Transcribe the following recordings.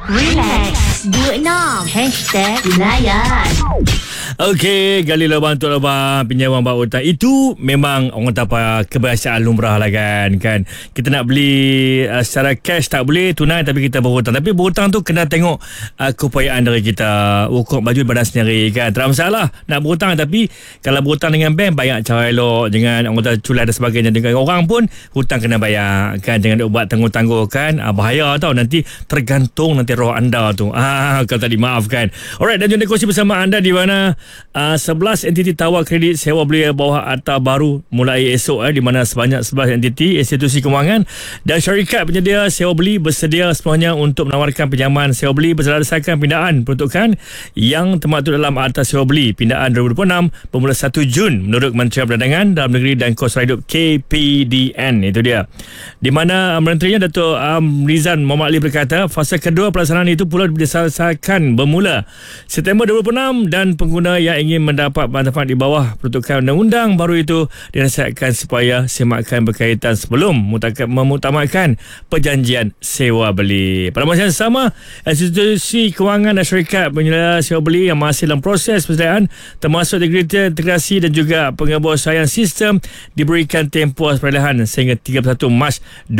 Relax, #6 #Layan. Okey, gali lubang untuk lubang, pinjaman bawah hutang. Itu memang orang kata apa, kebiasaan lumrah lah kan. Kita nak beli secara cash tak boleh, tunai, tapi kita berhutang. Tapi berhutang tu kena tengok keupayaan dari kita, ukur baju badan sendiri kan. Tak ada masalah nak berhutang, tapi kalau berhutang dengan bank, banyak cara elok. Jangan orang kata culai dan sebagainya. Dengan orang pun hutang kena bayar kan. Jangan buat tangguh-tangguh kan. Bahaya tau, nanti tergantung nanti roh anda tu. Kalau tadi maafkan. Alright, dan jom kongsi bersama anda di mana 11 entiti tawar kredit sewa beli bawah atap baru mulai esok di mana sebanyak 11 entiti institusi kewangan dan syarikat penyedia sewa beli bersedia sepenuhnya untuk menawarkan pinjaman sewa beli berdasarkan pindaan peruntukan yang termaktub dalam Akta Sewa Beli Pindaan 2026 bermula 1 Jun menurut Kementerian Perdagangan Dalam Negeri dan Kos Hidup KPDN. Itu dia. Di mana Menterinya Datuk Rizan Muhammad Ali berkata fasa kedua pelaksanaan itu pula berdasarkan bermula September 2026 dan pengguna yang ingin mendapat manfaat di bawah peruntukan undang-undang baru itu dinasihatkan supaya semakkan berkaitan sebelum memutamatkan perjanjian sewa beli. Pada masa yang sama, institusi kewangan dan syarikat penyedia sewa beli yang masih dalam proses persediaan termasuk integrasi dan juga pengebuasaian sistem diberikan tempoh perolehan sehingga 31 Mac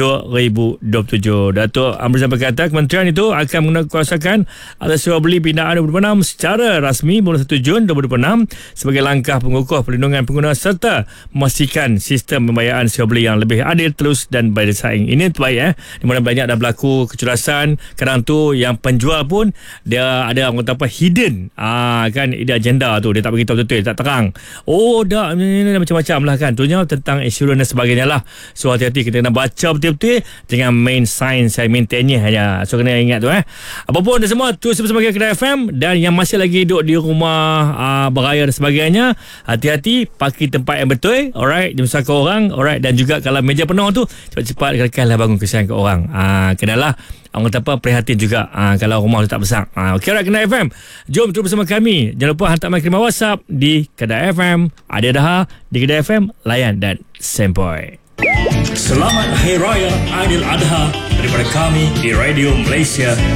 2027. Datuk Amrizan berkata kementerian itu akan menguatkuasakan Akta Sewa Beli Pindaan 2026 secara rasmi mulai 1 Jun 2026 sebagai langkah pengukuh perlindungan pengguna serta memastikan sistem pembayaran sewa beli yang lebih adil, telus dan bersaing. Ini terbaik di mana banyak dah berlaku kecerasan. Kadang tu yang penjual pun dia ada orang kata apa hidden kan, dia agenda tu dia tak beritahu betul-betul, tak terang. Dah macam-macam lah kan. Tunya tentang insurans dan sebagainya lah. So hati-hati, kita kena baca betul-betul, jangan main sains, main teknik hanya. So kena ingat tu apapun dan semua terus bersama Kedah FM. Dan yang masih lagi duduk di rumah beraya dan sebagainya, hati-hati, parking tempat yang betul. Alright, jangan susahkan orang. Alright, dan juga kalau meja penuh tu cepat-cepat kekallah bangun kesian ke orang. Kenalah orang kata apa, prihatin juga kalau rumah tu tak besar. Okey, alright, Kedah FM, jom terus bersama kami. Jangan lupa hantar kirim WhatsApp di Kedah FM. Ada dah di Kedah FM, layan dan sempoi. Selamat Hari Raya Aidil Adha daripada kami di Radio Malaysia